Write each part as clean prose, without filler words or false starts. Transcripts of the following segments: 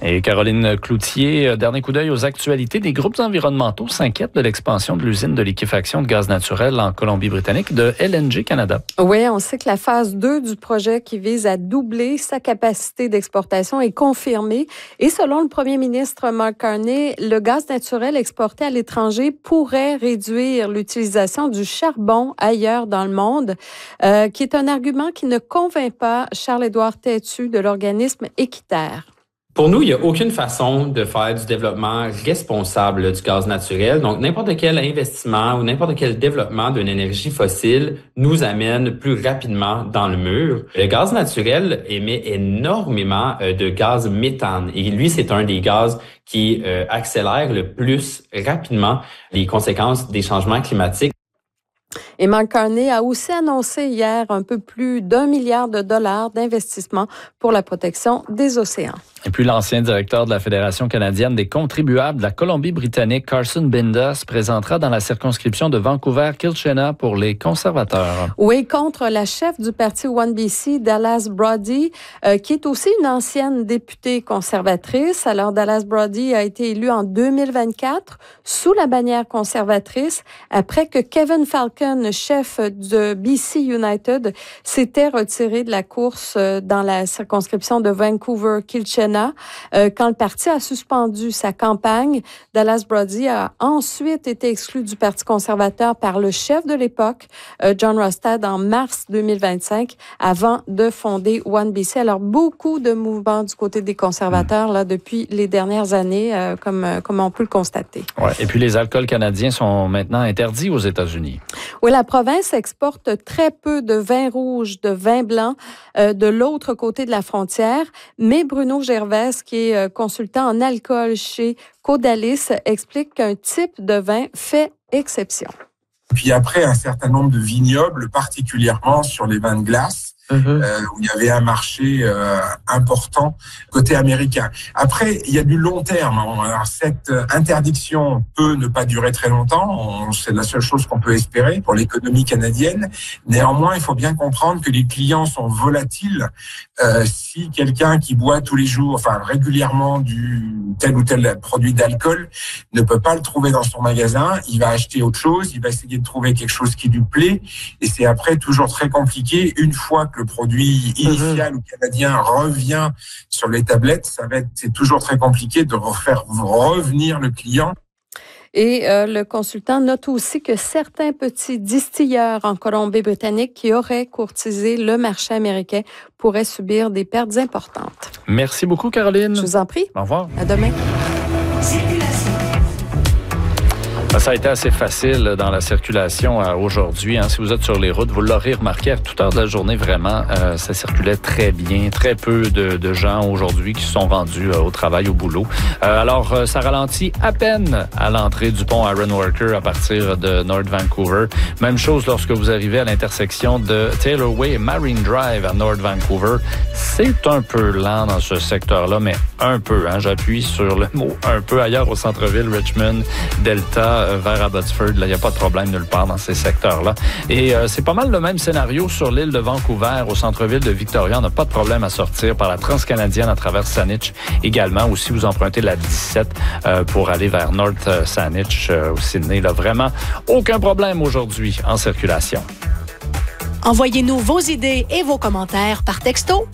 Et Caroline Cloutier, dernier coup d'œil aux actualités. Des groupes environnementaux s'inquiètent de l'expansion de l'usine de liquéfaction de gaz naturel en Colombie-Britannique de LNG Canada. Oui, on sait que la phase 2 du projet qui vise à doubler sa capacité d'exportation est confirmée. Et selon le premier ministre Mark Carney, le gaz naturel exporté à l'étranger pourrait réduire l'utilisation du charbon ailleurs dans le monde, qui est un argument qui ne convainc pas Charles-Édouard Têtu de l'organisme Équiterre. Pour nous, il n'y a aucune façon de faire du développement responsable du gaz naturel. Donc, n'importe quel investissement ou n'importe quel développement d'une énergie fossile nous amène plus rapidement dans le mur. Le gaz naturel émet énormément de gaz méthane. Et lui, c'est un des gaz qui accélère le plus rapidement les conséquences des changements climatiques. Et Mark Carney a aussi annoncé hier un peu plus d'1 milliard de dollars d'investissement pour la protection des océans. Et puis l'ancien directeur de la Fédération canadienne des contribuables de la Colombie-Britannique, Carson Binda, se présentera dans la circonscription de Vancouver-Kilchena pour les conservateurs. Oui, contre la chef du parti One BC, Dallas Brody, qui est aussi une ancienne députée conservatrice. Alors, Dallas Brody a été élue en 2024 sous la bannière conservatrice après que Kevin Falcon, chef de BC United, s'était retiré de la course dans la circonscription de Vancouver-Kilchena. Quand le parti a suspendu sa campagne, Dallas Brody a ensuite été exclu du Parti conservateur par le chef de l'époque, John Rostad, en mars 2025, avant de fonder One BC. Alors, beaucoup de mouvements du côté des conservateurs là depuis les dernières années, comme on peut le constater. Ouais. Et puis, les alcools canadiens sont maintenant interdits aux États-Unis. Oui, la province exporte très peu de vin rouge, de vin blanc de l'autre côté de la frontière, mais Bruno Gervais, qui est consultant en alcool chez Codalis, explique qu'un type de vin fait exception. Puis après, un certain nombre de vignobles, particulièrement sur les vins de glace, où il y avait un marché important côté américain. Après, il y a du long terme. Alors, cette interdiction peut ne pas durer très longtemps. C'est la seule chose qu'on peut espérer pour l'économie canadienne. Néanmoins, il faut bien comprendre que les clients sont volatiles. Si quelqu'un qui boit tous les jours, régulièrement du tel ou tel produit d'alcool ne peut pas le trouver dans son magasin, il va acheter autre chose, il va essayer de trouver quelque chose qui lui plaît. Et c'est après toujours très compliqué. Une fois que le produit initial ou canadien revient sur les tablettes, c'est toujours très compliqué de faire revenir le client. Et le consultant note aussi que certains petits distilleurs en Colombie-Britannique qui auraient courtisé le marché américain pourraient subir des pertes importantes. Merci beaucoup, Caroline. Je vous en prie. Au revoir. À demain. Ça a été assez facile dans la circulation aujourd'hui. Si vous êtes sur les routes, vous l'aurez remarqué à toute heure de la journée, vraiment, ça circulait très bien. Très peu de gens aujourd'hui qui se sont rendus au travail, au boulot. Alors, ça ralentit à peine à l'entrée du pont Aaron Walker à partir de North Vancouver. Même chose lorsque vous arrivez à l'intersection de Taylor Way et Marine Drive à North Vancouver. C'est un peu lent dans ce secteur-là, mais un peu. J'appuie sur le mot un peu. Ailleurs au centre-ville, Richmond, Delta, vers Abbotsford, là, il n'y a pas de problème nulle part dans ces secteurs-là. Et c'est pas mal le même scénario sur l'île de Vancouver, au centre-ville de Victoria. On n'a pas de problème à sortir par la Transcanadienne à travers Saanich également. Ou si vous empruntez la 17 pour aller vers North Saanich au Sydney. Là, vraiment, aucun problème aujourd'hui en circulation. Envoyez-nous vos idées et vos commentaires par texto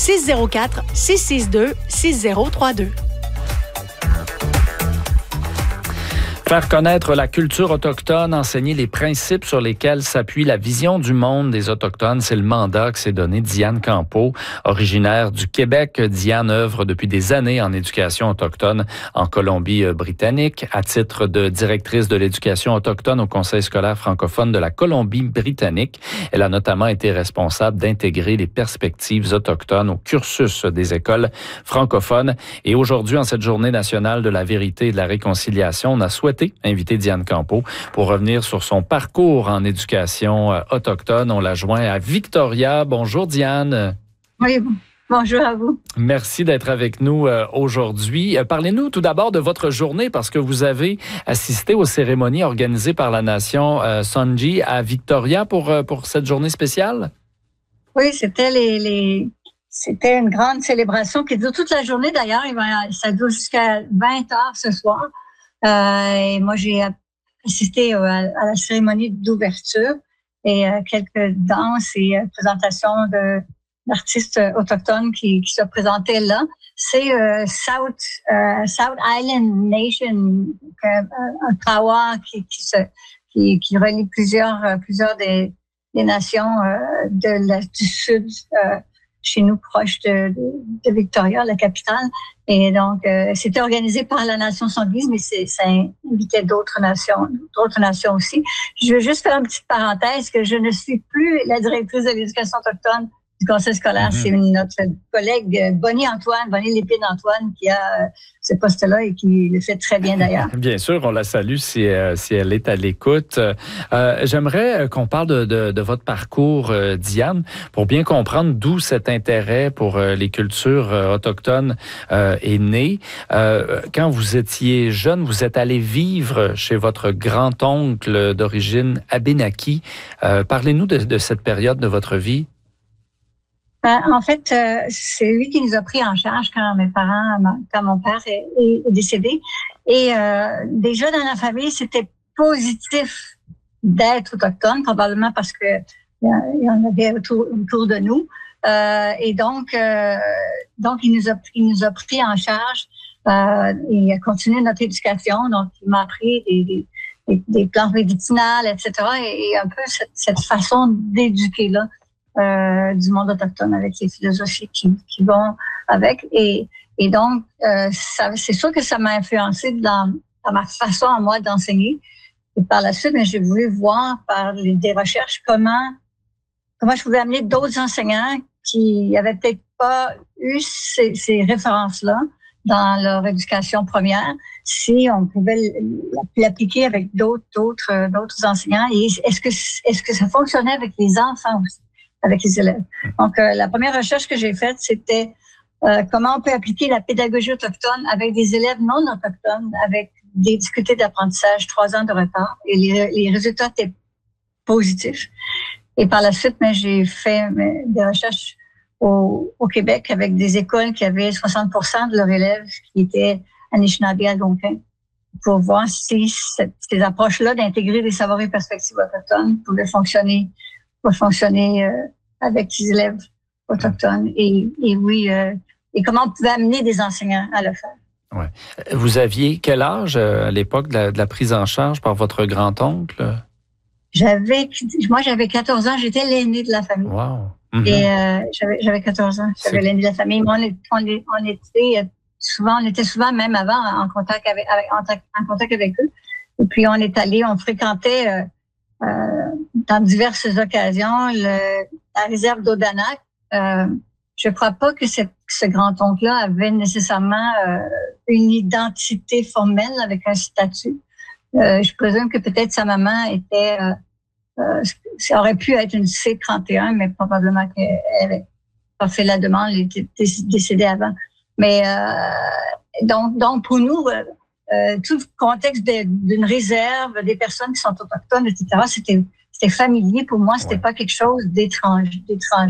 604-662-6032. Faire connaître la culture autochtone, enseigner les principes sur lesquels s'appuie la vision du monde des Autochtones, c'est le mandat que s'est donné Diane Campeau. Originaire du Québec, Diane œuvre depuis des années en éducation autochtone en Colombie-Britannique. À titre de directrice de l'éducation autochtone au Conseil scolaire francophone de la Colombie-Britannique, elle a notamment été responsable d'intégrer les perspectives autochtones au cursus des écoles francophones. Et aujourd'hui, en cette journée nationale de la vérité et de la réconciliation, on a souhaité inviter Diane Campeau pour revenir sur son parcours en éducation autochtone. On la joint à Victoria. Bonjour Diane. Oui, bonjour à vous. Merci d'être avec nous aujourd'hui. Parlez-nous tout d'abord de votre journée parce que vous avez assisté aux cérémonies organisées par la nation Songye à Victoria pour cette journée spéciale. Oui, c'était c'était une grande célébration qui dure toute la journée d'ailleurs. Ça dure jusqu'à 20 heures ce soir. Et moi, j'ai assisté à la cérémonie d'ouverture et quelques danses et présentations d'artistes autochtones qui se présentaient là. C'est South Island Nation, un kawa qui relie plusieurs des nations du sud chez nous, proche de Victoria, la capitale. Et donc, c'était organisé par la nation Sanguise, mais ça invitait d'autres nations aussi. Je veux juste faire une petite parenthèse que je ne suis plus la directrice de l'éducation autochtone du conseil scolaire. C'est notre collègue Bonnie Lépine-Antoine qui a ce poste-là et qui le fait très bien d'ailleurs. Bien sûr, on la salue si elle est à l'écoute. J'aimerais qu'on parle de votre parcours, Diane, pour bien comprendre d'où cet intérêt pour les cultures autochtones est né. Quand vous étiez jeune, vous êtes allé vivre chez votre grand-oncle d'origine Abénaquis. Parlez-nous de cette période de votre vie. En fait, c'est lui qui nous a pris en charge quand mon père est décédé. Et déjà dans la famille, c'était positif d'être autochtone, probablement parce que il y en avait autour de nous. Et donc il nous a pris en charge et a continué notre éducation. Donc il m'a appris des plantes médicinales, etc. Et un peu cette façon d'éduquer là. Du monde autochtone avec les philosophies qui vont avec. Et donc, c'est sûr que ça m'a influencé dans ma façon à moi d'enseigner. Et par la suite, j'ai voulu voir par des recherches comment je pouvais amener d'autres enseignants qui n'avaient peut-être pas eu ces références-là dans leur éducation première, si on pouvait l'appliquer avec d'autres enseignants. Et est-ce que ça fonctionnait avec les enfants aussi? Avec les élèves. Donc, la première recherche que j'ai faite, c'était comment on peut appliquer la pédagogie autochtone avec des élèves non autochtones, avec des difficultés d'apprentissage, 3 ans de retard. Et les résultats étaient positifs. Et par la suite, j'ai fait des recherches au Québec avec des écoles qui avaient 60% de leurs élèves qui étaient Anishinaabe algonquins, pour voir si ces approches-là d'intégrer des savoirs et perspectives autochtones pouvaient fonctionner avec les élèves autochtones et comment on pouvait amener des enseignants à le faire. Ouais. Vous aviez quel âge à l'époque de la prise en charge par votre grand-oncle? Moi, j'avais 14 ans, j'étais l'aîné de la famille. Wow. Mm-hmm. Et j'avais 14 ans, j'avais l'aîné de la famille. Moi, on était souvent, même avant, en contact avec eux. Et puis, on fréquentait dans diverses occasions, la réserve d'Odanak. Je ne crois pas que ce grand-oncle-là avait nécessairement une identité formelle avec un statut. Je présume que peut-être sa maman ça aurait pu être une C31, mais probablement qu'elle n'avait pas fait la demande, elle était décédée avant. Mais donc pour nous, tout le contexte d'une réserve, des personnes qui sont autochtones, etc., c'était familier pour moi, c'était pas quelque chose d'étranger.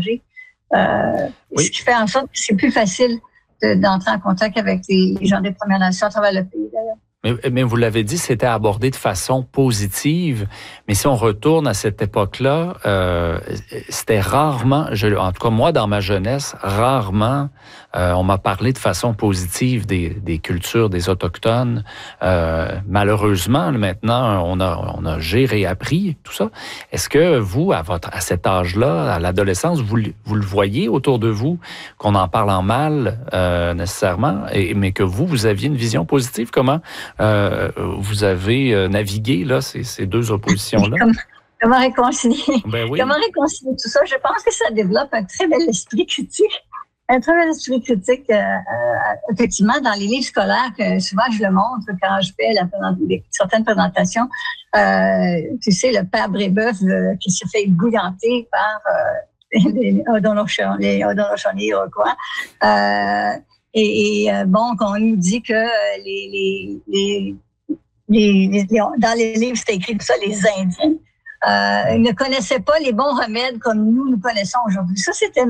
Ce qui fait en sorte que c'est plus facile d'entrer en contact avec les gens des Premières Nations à travers le pays, d'ailleurs. Mais vous l'avez dit, c'était abordé de façon positive. Mais si on retourne à cette époque-là, c'était rarement, en tout cas moi dans ma jeunesse, rarement on m'a parlé de façon positive des cultures des Autochtones. Malheureusement, maintenant, j'ai réappris tout ça. Est-ce que vous, à cet âge-là, à l'adolescence, vous le voyez autour de vous, qu'on en parle en mal nécessairement, mais que vous aviez une vision positive? Comment vous avez navigué là, ces deux oppositions-là? Comment réconcilier? Ben oui. Comment réconcilier tout ça? Je pense que ça développe un très bel esprit critique. Un très bel esprit critique, effectivement, dans les livres scolaires, que souvent je le montre quand je fais certaines présentations. Tu sais, le père Brébeuf qui se fait bouillanter par les Haudenosaunee iroquois. Qu'on nous dit que dans les livres, c'était écrit tout ça, les Indiens ne connaissaient pas les bons remèdes comme nous connaissons aujourd'hui. Ça, c'était